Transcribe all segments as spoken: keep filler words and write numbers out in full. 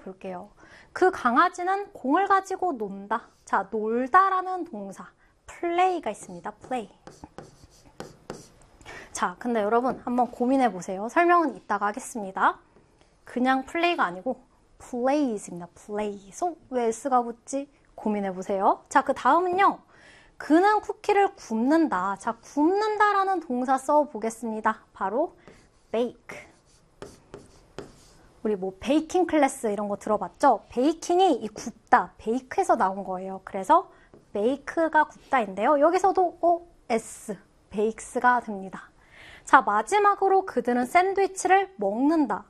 볼게요. 그 강아지는 공을 가지고 논다. 자, 놀다라는 동사 play가 있습니다. play. 자, 근데 여러분 한번 고민해 보세요. 설명은 이따가 하겠습니다. 그냥 play가 아니고 plays입니다. plays. 왜 s가 붙지? 고민해 보세요. 자, 그 다음은요. 그는 쿠키를 굽는다. 자, 굽는다라는 동사 써보겠습니다. 바로 bake. 우리 뭐 베이킹 클래스 이런 거 들어봤죠? 베이킹이 이 굽다, 베이크에서 나온 거예요. 그래서 베이크가 굽다인데요. 여기서도 어, s, 베이크스가 됩니다. 자, 마지막으로 그들은 샌드위치를 먹는다.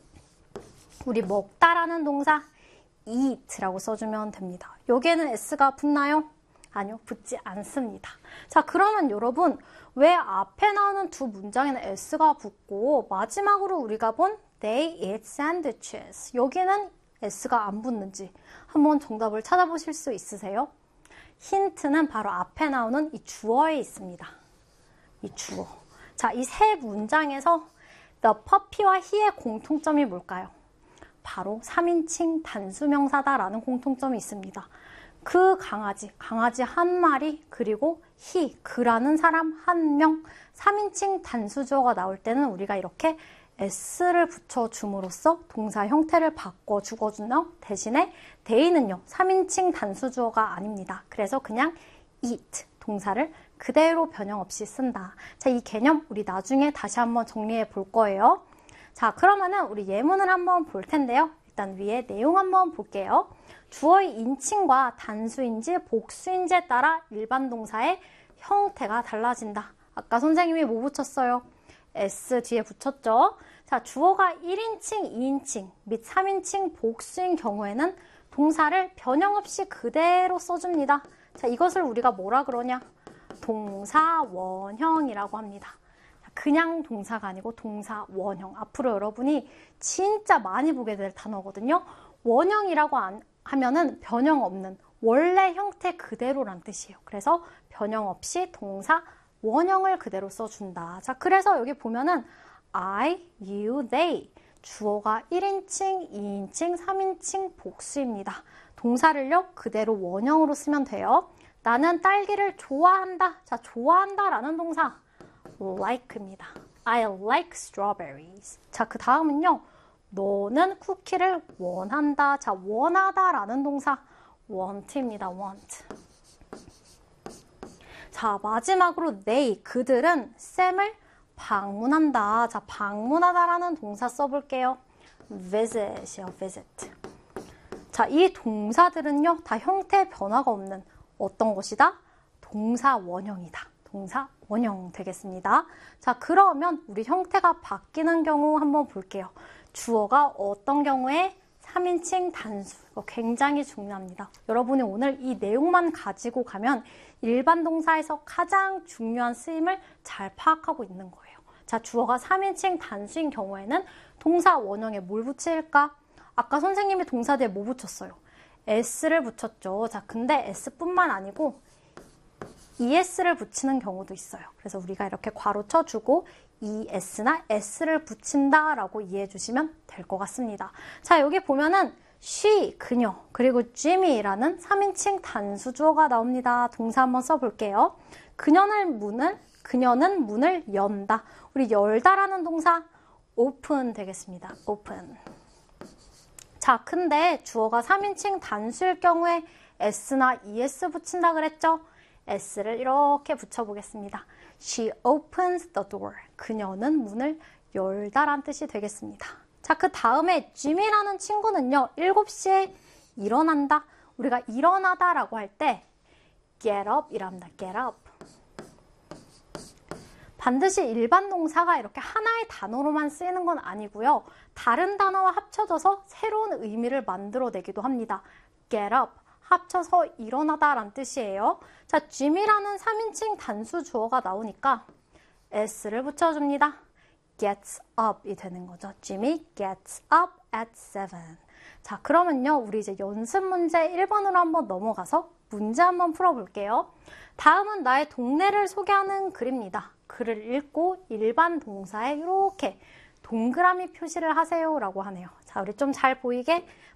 우리 먹다라는 동사 eat라고 써주면 됩니다. 여기에는 s가 붙나요? 아니요, 붙지 않습니다. 자, 그러면 여러분 왜 앞에 나오는 두 문장에는 s가 붙고 마지막으로 우리가 본 they eat sandwiches 여기는 s가 안 붙는지 한번 정답을 찾아보실 수 있으세요? 힌트는 바로 앞에 나오는 이 주어에 있습니다. 이 주어. 자, 이 세 문장에서 the puppy와 he의 공통점이 뭘까요? 바로 삼인칭 단수명사다라는 공통점이 있습니다. 그 강아지, 강아지 한 마리, 그리고 he, 그라는 사람 한 명, 삼인칭 단수주어가 나올 때는 우리가 이렇게 s를 붙여줌으로써 동사 형태를 바꿔주거든요. 대신에 they는요, 삼인칭 단수주어가 아닙니다. 그래서 그냥 eat, 동사를 그대로 변형 없이 쓴다. 자, 이 개념 우리 나중에 다시 한번 정리해 볼 거예요. 자, 그러면은 우리 예문을 한번 볼 텐데요. 일단 위에 내용 한번 볼게요. 주어의 인칭과 단수인지 복수인지에 따라 일반 동사의 형태가 달라진다. 아까 선생님이 뭐 붙였어요? s 뒤에 붙였죠? 자, 주어가 일인칭, 이인칭 및 삼인칭 복수인 경우에는 동사를 변형 없이 그대로 써줍니다. 자, 이것을 우리가 뭐라 그러냐? 동사 원형이라고 합니다. 그냥 동사가 아니고 동사 원형. 앞으로 여러분이 진짜 많이 보게 될 단어거든요. 원형이라고 안, 하면은 변형 없는 원래 형태 그대로란 뜻이에요. 그래서 변형 없이 동사 원형을 그대로 써준다. 자, 그래서 여기 보면은 I, you, they 주어가 일인칭, 이인칭, 삼인칭 복수입니다. 동사를요 그대로 원형으로 쓰면 돼요. 나는 딸기를 좋아한다. 자, 좋아한다 라는 동사 like입니다. I like strawberries. 자, 그 다음은요. 너는 쿠키를 원한다. 자, 원하다 라는 동사 want입니다. want. 자, 마지막으로 they, 그들은 샘을 방문한다. 자, 방문하다 라는 동사 써볼게요. visit이요, visit. 자, 이 동사들은요, 다 형태 변화가 없는 어떤 것이다? 동사 원형이다. 동사 원형 되겠습니다. 자, 그러면 우리 형태가 바뀌는 경우 한번 볼게요. 주어가 어떤 경우에 삼인칭 단수. 이거 굉장히 중요합니다. 여러분이 오늘 이 내용만 가지고 가면 일반 동사에서 가장 중요한 쓰임을 잘 파악하고 있는 거예요. 자, 주어가 삼인칭 단수인 경우에는 동사 원형에 뭘 붙일까? 아까 선생님이 동사 뒤에 뭐 붙였어요? s를 붙였죠. 자, 근데 s뿐만 아니고 es를 붙이는 경우도 있어요. 그래서 우리가 이렇게 괄호 쳐주고 es나 s를 붙인다라고 이해해 주시면 될 것 같습니다. 자, 여기 보면은 she, 그녀, 그리고 Jimmy라는 삼인칭 단수주어가 나옵니다. 동사 한번 써볼게요. 그녀는 문을, 그녀는 문을 연다. 우리 열다라는 동사 open 되겠습니다. open. 자, 근데 주어가 삼인칭 단수일 경우에 s나 es 붙인다 그랬죠? s를 이렇게 붙여보겠습니다. She opens the door. 그녀는 문을 열다란 뜻이 되겠습니다. 자, 그 다음에 Jimmy라는 친구는요. 일곱 시에 일어난다. 우리가 일어나다라고 할 때 get up 이랍니다. get up. 반드시 일반 동사가 이렇게 하나의 단어로만 쓰이는 건 아니고요. 다른 단어와 합쳐져서 새로운 의미를 만들어내기도 합니다. get up. 합쳐서 일어나다란 뜻이에요. 자, Jimmy라는 삼인칭 단수 주어가 나오니까 s를 붙여줍니다. gets up이 되는 거죠. Jimmy gets up at seven. 자, 그러면요. 우리 이제 연습 문제 일 번으로 한번 넘어가서 문제 한번 풀어볼게요. 다음은 나의 동네를 소개하는 글입니다. 글을 읽고 일반 동사에 이렇게 동그라미 표시를 하세요 라고 하네요. 자, 우리 좀 잘 보이게